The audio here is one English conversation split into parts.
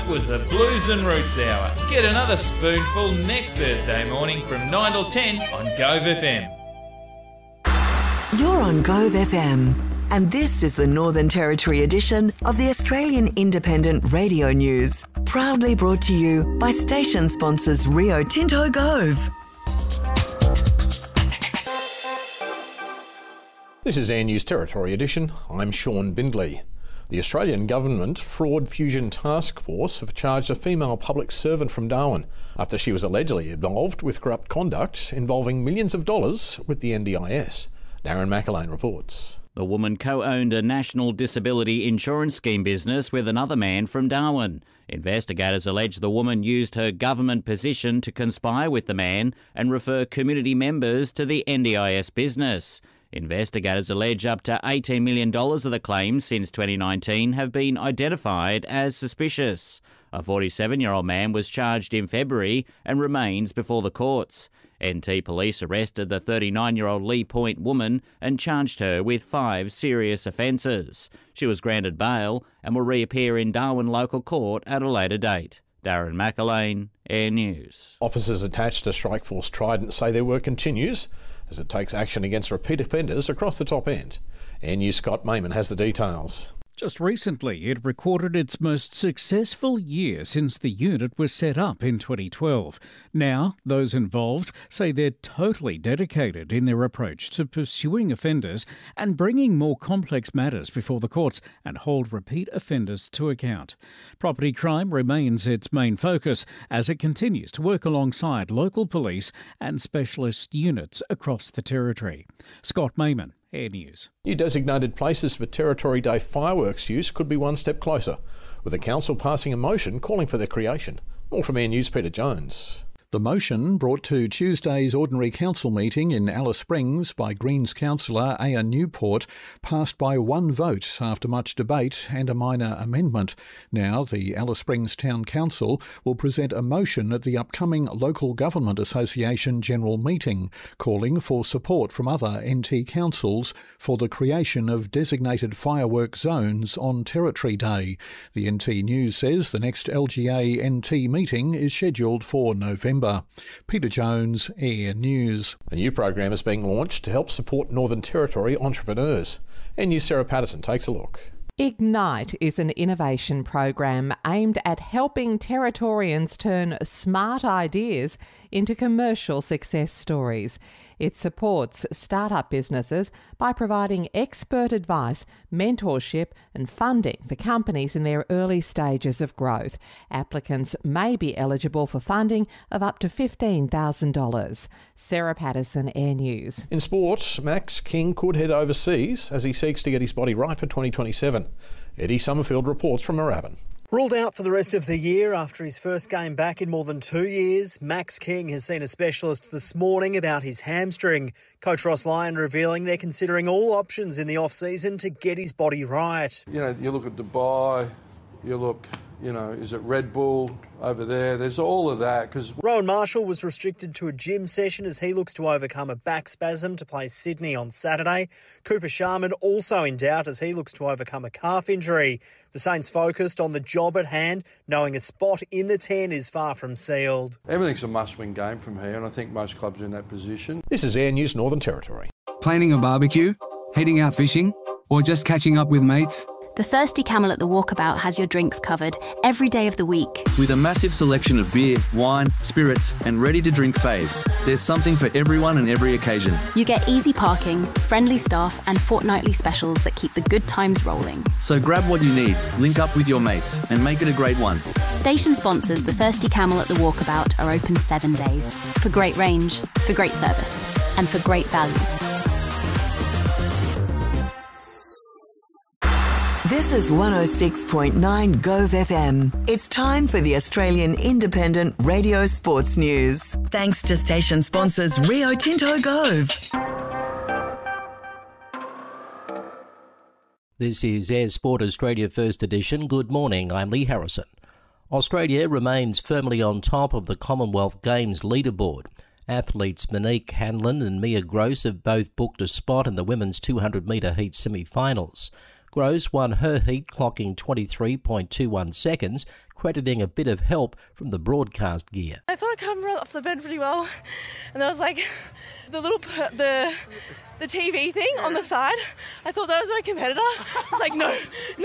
was the Blues and Roots Hour. Get another spoonful next Thursday morning from 9 till 10 on Gove FM. You're on Gove FM, and this is the Northern Territory edition of the Australian Independent Radio News. Proudly brought to you by station sponsors Rio Tinto Gove. This is Air News Territory edition. I'm Sean Bindley. The Australian Government Fraud Fusion Task Force have charged a female public servant from Darwin after she was allegedly involved with corrupt conduct involving millions of dollars with the NDIS. Darren McAlane reports. The woman co-owned a national disability insurance scheme business with another man from Darwin. Investigators allege the woman used her government position to conspire with the man and refer community members to the NDIS business. Investigators allege up to $18 million of the claims since 2019 have been identified as suspicious. A 47-year-old man was charged in February and remains before the courts. NT Police arrested the 39-year-old Lee Point woman and charged her with 5 serious offences. She was granted bail and will reappear in Darwin Local Court at a later date. Darren McAlane, Air News. Officers attached to Strikeforce Trident say their work continues as it takes action against repeat offenders across the top end. Air News' Scott Mayman has the details. Just recently, it recorded its most successful year since the unit was set up in 2012. Now, those involved say they're totally dedicated in their approach to pursuing offenders and bringing more complex matters before the courts and hold repeat offenders to account. Property crime remains its main focus as it continues to work alongside local police and specialist units across the territory. Scott Mayman, Air News. New designated places for Territory Day fireworks use could be one step closer, with the council passing a motion calling for their creation. More from Air News' Peter Jones. The motion, brought to Tuesday's ordinary council meeting in Alice Springs by Greens councillor Aya Newport, passed by one vote after much debate and a minor amendment. Now the Alice Springs Town Council will present a motion at the upcoming Local Government Association General Meeting, calling for support from other NT councils for the creation of designated firework zones on Territory Day. The NT News says the next LGA NT meeting is scheduled for November. Peter Jones, Air News. A new program is being launched to help support Northern Territory entrepreneurs. Air News' Sarah Patterson takes a look. Ignite is an innovation program aimed at helping Territorians turn smart ideas into commercial success stories. It supports startup businesses by providing expert advice, mentorship and funding for companies in their early stages of growth. Applicants may be eligible for funding of up to $15,000. Sarah Patterson, Air News. In sport, Max King could head overseas as he seeks to get his body right for 2027. Eddie Summerfield reports from Moorabbin. Ruled out for the rest of the year after his first game back in more than 2 years, Max King has seen a specialist this morning about his hamstring. Coach Ross Lyon revealing they're considering all options in the off-season to get his body right. You know, you look at Dubai, you look, is it Red Bull over there? There's all of that. Because Rowan Marshall was restricted to a gym session as he looks to overcome a back spasm to play Sydney on Saturday. Cooper Sharman also in doubt as he looks to overcome a calf injury. The Saints focused on the job at hand, knowing a spot in the 10 is far from sealed. Everything's a must-win game from here, and I think most clubs are in that position. This is Air News Northern Territory. Planning a barbecue, heading out fishing, or just catching up with mates? The Thirsty Camel at the Walkabout has your drinks covered every day of the week. With a massive selection of beer, wine, spirits and ready-to-drink faves, there's something for everyone and every occasion. You get easy parking, friendly staff and fortnightly specials that keep the good times rolling. So grab what you need, link up with your mates and make it a great one. Station sponsors The Thirsty Camel at the Walkabout are open 7 days. For great range, for great service and for great value. This is 106.9 Gove FM. It's time for the Australian Independent Radio Sports News. Thanks to station sponsors Rio Tinto Gove. This is Air Sport Australia First Edition. Good morning, I'm Lee Harrison. Australia remains firmly on top of the Commonwealth Games leaderboard. Athletes Monique Hanlon and Mia Gross have both booked a spot in the women's 200-metre heat semi-finals. Gross won her heat, clocking 23.21 seconds, crediting a bit of help from the broadcast gear. I thought I come off the bed pretty well, and there was like the TV thing on the side. I thought that was my competitor. I was like, no,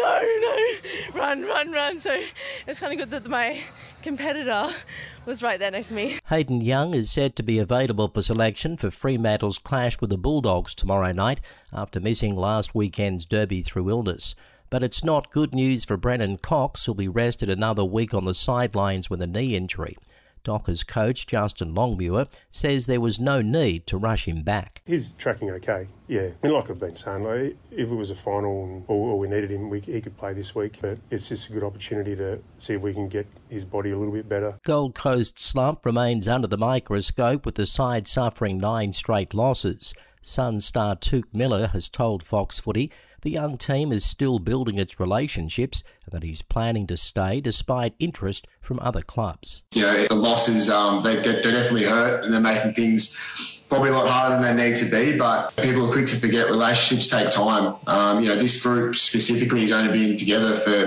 run. So it was kind of good that my competitor was right there next to me. Hayden Young is said to be available for selection for Fremantle's clash with the Bulldogs tomorrow night after missing last weekend's derby through illness. But it's not good news for Brennan Cox, who'll be rested another week on the sidelines with a knee injury. Dockers coach Justin Longmuir says there was no need to rush him back. He's tracking okay, yeah. And like I've been saying, if it was a final or we needed him, he could play this week. But it's just a good opportunity to see if we can get his body a little bit better. Gold Coast slump remains under the microscope, with the side suffering 9 straight losses. Sun star Touk Miller has told Fox Footy the young team is still building its relationships and that he's planning to stay despite interest from other clubs. The losses, they definitely hurt, and they're making things probably a lot harder than they need to be, but people are quick to forget relationships take time. This group specifically has only been together for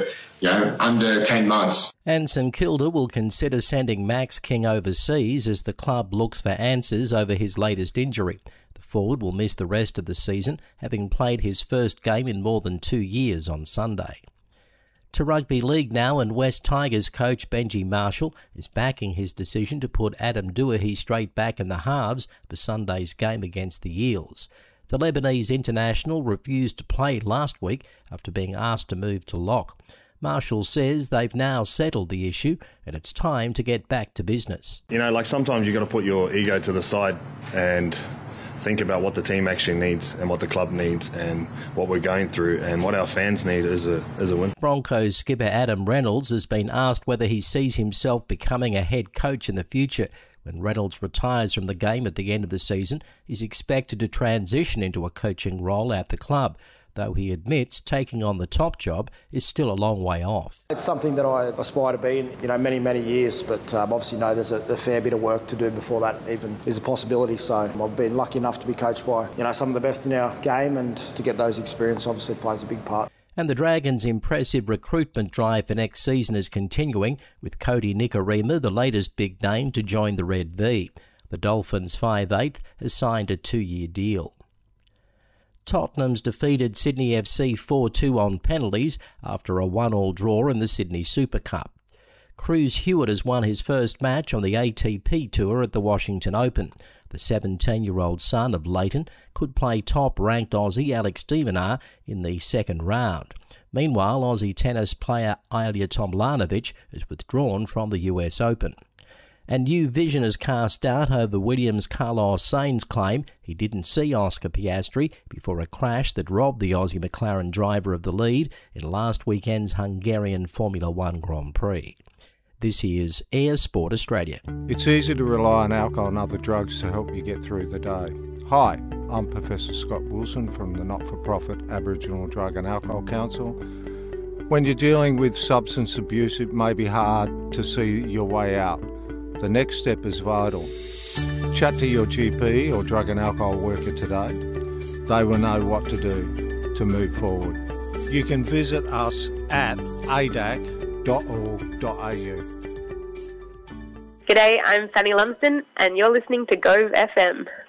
under 10 months. And St Kilda will consider sending Max King overseas as the club looks for answers over his latest injury. The forward will miss the rest of the season, having played his first game in more than 2 years on Sunday. To rugby league now, and West Tigers coach Benji Marshall is backing his decision to put Adam Doueihi straight back in the halves for Sunday's game against the Eels. The Lebanese international refused to play last week after being asked to move to lock. Marshall says they've now settled the issue and it's time to get back to business. Sometimes you've got to put your ego to the side and think about what the team actually needs and what the club needs and what we're going through and what our fans need as a win. Broncos skipper Adam Reynolds has been asked whether he sees himself becoming a head coach in the future. When Reynolds retires from the game at the end of the season, he's expected to transition into a coaching role at the club, though he admits taking on the top job is still a long way off. It's something that I aspire to be in, many years, but obviously there's a fair bit of work to do before that even is a possibility. So I've been lucky enough to be coached by, some of the best in our game, and to get those experience obviously plays a big part. And the Dragons' impressive recruitment drive for next season is continuing, with Cody Nikorima the latest big name to join the Red V. The Dolphins' 5'8" has signed a 2-year deal. Tottenham's defeated Sydney FC 4-2 on penalties after a 1-1 draw in the Sydney Super Cup. Cruz Hewitt has won his first match on the ATP Tour at the Washington Open. The 17-year-old son of Leighton could play top-ranked Aussie Alex de Minaur in the second round. Meanwhile, Aussie tennis player Ilya Tomljanovic has withdrawn from the US Open. And New Vision has cast doubt over Williams' Carlos Sainz' claim he didn't see Oscar Piastri before a crash that robbed the Aussie McLaren driver of the lead in last weekend's Hungarian Formula One Grand Prix. This is Air Sport Australia. It's easy to rely on alcohol and other drugs to help you get through the day. Hi, I'm Professor Scott Wilson from the not-for-profit Aboriginal Drug and Alcohol Council. When you're dealing with substance abuse, it may be hard to see your way out. The next step is vital. Chat to your GP or drug and alcohol worker today. They will know what to do to move forward. You can visit us at adac.org.au. G'day, I'm Fanny Lumsden and you're listening to Gove FM.